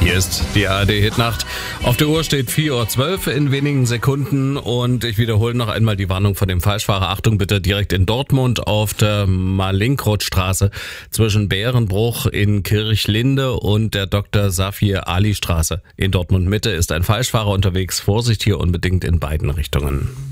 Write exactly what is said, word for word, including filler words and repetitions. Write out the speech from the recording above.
Hier ist die A R D-Hitnacht. Auf der Uhr steht vier Uhr zwölf in wenigen Sekunden und ich wiederhole noch einmal die Warnung von dem Falschfahrer. Achtung bitte, direkt in Dortmund auf der Malinkrod-Straße zwischen Bärenbruch in Kirchlinde und der Doktor Safir Ali Straße in Dortmund Mitte ist ein Falschfahrer unterwegs. Vorsicht hier unbedingt in beiden Richtungen.